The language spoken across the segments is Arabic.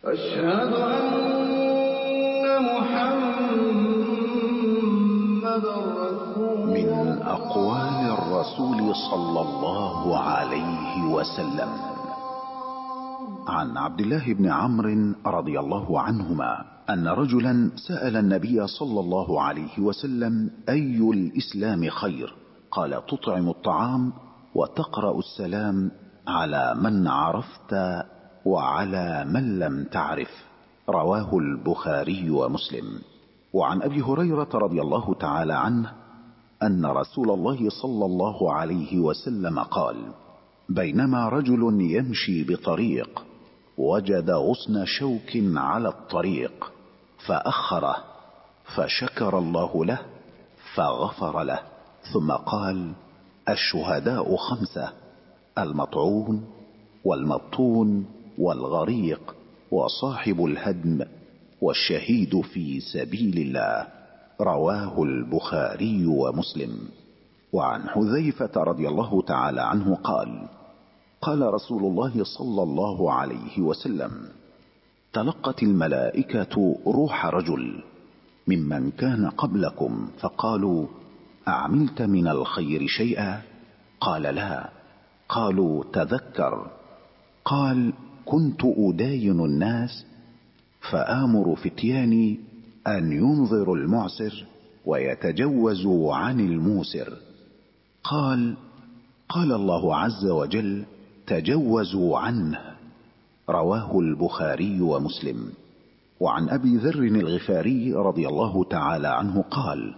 أشهد أن محمدًا رسول الله. من أقوال الرسول صلى الله عليه وسلم عن عبد الله بن عمرو رضي الله عنهما أن رجلا سأل النبي صلى الله عليه وسلم: أي الإسلام خير؟ قال: تطعم الطعام وتقرأ السلام على من عرفت وعلى من لم تعرف. رواه البخاري ومسلم. وعن أبي هريرة رضي الله تعالى عنه أن رسول الله صلى الله عليه وسلم قال: بينما رجل يمشي بطريق وجد غصن شوك على الطريق فأخره، فشكر الله له فغفر له، ثم قال: الشهداء 5: المطعون والمبطون والغريق وصاحب الهدم والشهيد في سبيل الله. رواه البخاري ومسلم. وعن حذيفة رضي الله تعالى عنه قال: قال رسول الله صلى الله عليه وسلم: تلقت الملائكة روح رجل ممن كان قبلكم فقالوا: أعملت من الخير شيئا؟ قال: لا. قالوا: تذكر. قال: كنت أداين الناس فآمر فتياني أن ينظروا المعسر ويتجوزوا عن الموسر. قال الله عز وجل: تجوزوا عنه. رواه البخاري ومسلم. وعن أبي ذر الغفاري رضي الله تعالى عنه قال: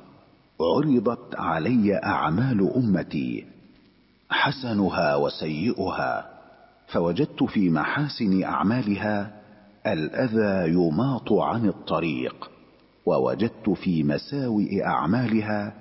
عرضت علي أعمال أمتي حسنها وسيئها، فوجدت في محاسن أعمالها الأذى يماط عن الطريق، ووجدت في مساوئ أعمالها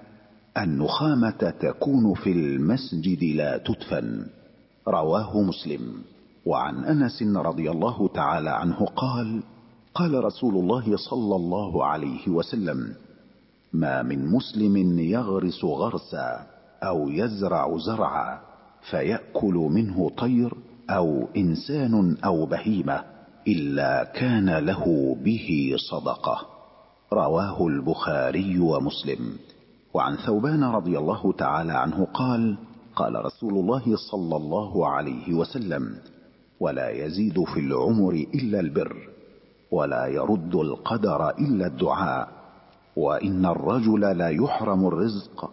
النخامة تكون في المسجد لا تدفن. رواه مسلم. وعن أنس رضي الله تعالى عنه قال: قال رسول الله صلى الله عليه وسلم: ما من مسلم يغرس غرسا أو يزرع زرعا فيأكل منه طير أو إنسان أو بهيمة إلا كان له به صدقة. رواه البخاري ومسلم. وعن ثوبان رضي الله تعالى عنه قال: قال رسول الله صلى الله عليه وسلم: ولا يزيد في العمر إلا البر، ولا يرد القدر إلا الدعاء، وإن الرجل لا يحرم الرزق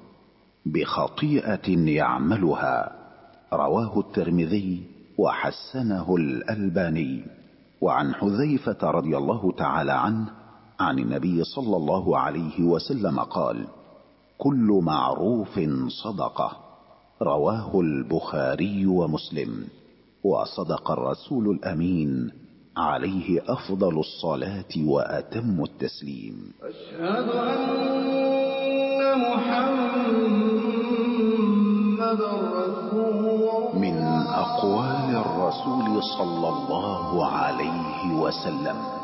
بخطيئة يعملها. رواه الترمذي وحسنه الألباني. وعن حذيفة رضي الله تعالى عنه عن النبي صلى الله عليه وسلم قال: كل معروف صدقة. رواه البخاري ومسلم. وصدق الرسول الأمين عليه أفضل الصلاة وأتم التسليم. أشهد أن محمدًا رسول الله. من أقوال الرسول صلى الله عليه وسلم